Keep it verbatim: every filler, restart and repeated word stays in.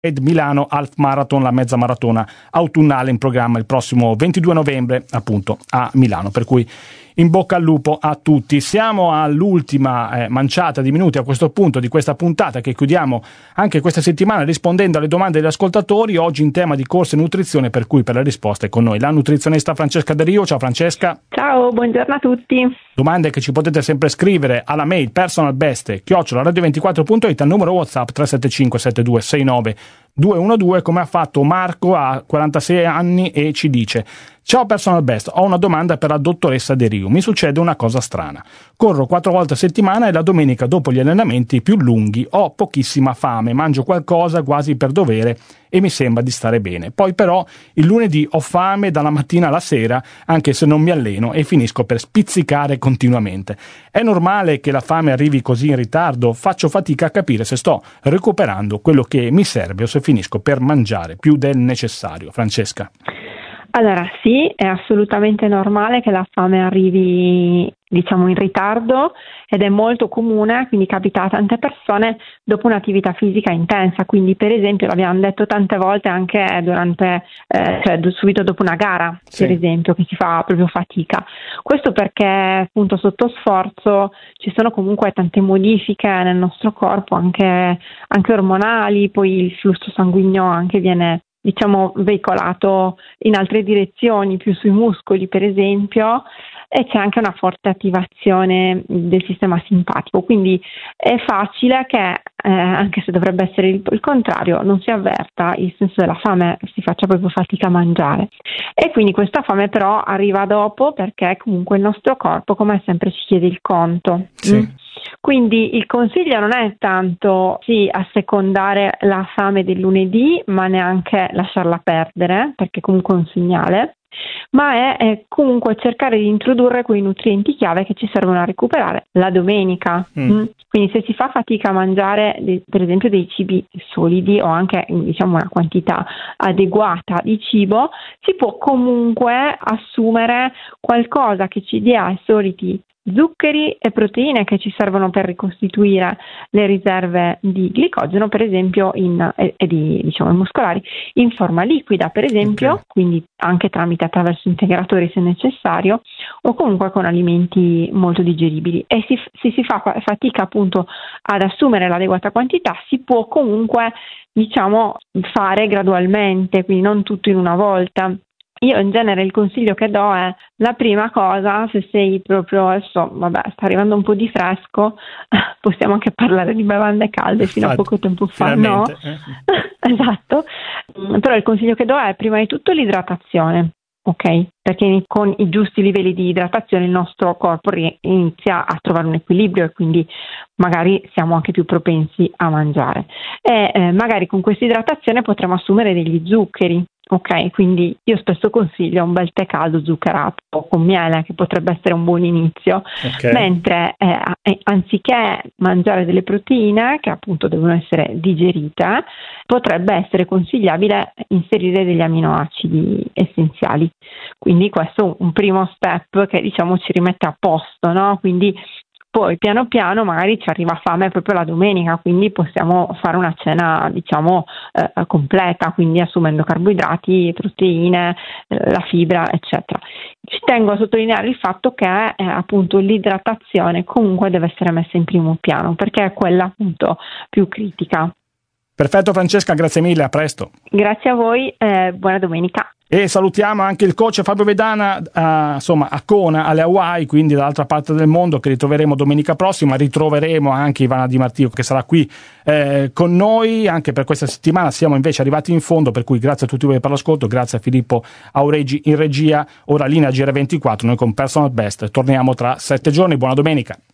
Milano Half Marathon, la mezza maratona autunnale in programma il prossimo ventidue novembre appunto a Milano, per cui in bocca al lupo a tutti. Siamo all'ultima eh, manciata di minuti a questo punto di questa puntata, che chiudiamo anche questa settimana rispondendo alle domande degli ascoltatori, oggi in tema di corsa e nutrizione, per cui per le risposte è con noi la nutrizionista Francesca De Rio. Ciao Francesca. Ciao, buongiorno a tutti. Domande che ci potete sempre scrivere alla mail personalbest chiocciola radio ventiquattro punto it, al numero WhatsApp tre sette cinque sette due sei nove due uno due, come ha fatto Marco, ha quarantasei anni e ci dice: ciao Personal Best, ho una domanda per la dottoressa De Rio. Mi succede una cosa strana, corro quattro volte a settimana e la domenica dopo gli allenamenti più lunghi ho pochissima fame, mangio qualcosa quasi per dovere e mi sembra di stare bene, poi però il lunedì ho fame dalla mattina alla sera anche se non mi alleno e finisco per spizzicare continuamente. È normale che la fame arrivi così in ritardo? Faccio fatica a capire se sto recuperando quello che mi serve o se finisco per mangiare più del necessario. Francesca. Allora sì, è assolutamente normale che la fame arrivi, diciamo, in ritardo, ed è molto comune, quindi capita a tante persone dopo un'attività fisica intensa, quindi per esempio l'abbiamo detto tante volte anche durante, eh, cioè subito dopo una gara, sì, per esempio, che si fa proprio fatica. Questo perché appunto sotto sforzo ci sono comunque tante modifiche nel nostro corpo, anche, anche ormonali, poi il flusso sanguigno anche viene, diciamo, veicolato in altre direzioni, più sui muscoli per esempio, e c'è anche una forte attivazione del sistema simpatico, quindi è facile che, eh, anche se dovrebbe essere il, il contrario, non si avverta il senso della fame, si faccia proprio fatica a mangiare. E quindi questa fame però arriva dopo, perché comunque il nostro corpo, come sempre, ci chiede il conto. Sì. Mm? Quindi il consiglio non è tanto sì assecondare la fame del lunedì, ma neanche lasciarla perdere, perché comunque è un segnale, ma è, è comunque cercare di introdurre quei nutrienti chiave che ci servono a recuperare la domenica. Mm. Mm. Quindi se si fa fatica a mangiare de, per esempio dei cibi solidi o anche, diciamo, una quantità adeguata di cibo, si può comunque assumere qualcosa che ci dia i soliti zuccheri e proteine che ci servono per ricostituire le riserve di glicogeno, per esempio in, e, e di, diciamo, muscolari, in forma liquida, per esempio, okay, quindi anche tramite attraverso integratori se necessario, o comunque con alimenti molto digeribili. E si, se si fa fatica appunto ad assumere l'adeguata quantità, si può comunque, diciamo, fare gradualmente, quindi non tutto in una volta. Io in genere il consiglio che do è: la prima cosa, se sei proprio, adesso vabbè sta arrivando un po' di fresco, possiamo anche parlare di bevande calde, fino Infatti, a poco tempo fa no, eh. Esatto, però il consiglio che do è prima di tutto l'idratazione, ok? Perché con i giusti livelli di idratazione il nostro corpo inizia a trovare un equilibrio e quindi magari siamo anche più propensi a mangiare, e eh, magari con questa idratazione potremo assumere degli zuccheri. Ok, quindi io spesso consiglio un bel tè caldo zuccherato con miele, che potrebbe essere un buon inizio, okay, mentre eh, anziché mangiare delle proteine che appunto devono essere digerite, potrebbe essere consigliabile inserire degli aminoacidi essenziali. Quindi questo è un primo step che, diciamo, ci rimette a posto, no? Quindi poi piano piano magari ci arriva fame proprio la domenica, quindi possiamo fare una cena, diciamo, eh, completa, quindi assumendo carboidrati, proteine, eh, la fibra, eccetera. Ci tengo a sottolineare il fatto che eh, appunto l'idratazione comunque deve essere messa in primo piano, perché è quella appunto più critica. Perfetto Francesca, grazie mille, a presto. Grazie a voi, eh, buona domenica. E salutiamo anche il coach Fabio Vedana, uh, insomma, a Kona, alle Hawaii, quindi dall'altra parte del mondo, che ritroveremo domenica prossima. Ritroveremo anche Ivana Di Martino, che sarà qui eh, con noi anche per questa settimana. Siamo invece arrivati in fondo, per cui grazie a tutti voi per l'ascolto, grazie a Filippo Auregi in regia. Ora linea G R ventiquattro, noi con Personal Best torniamo tra sette giorni. Buona domenica.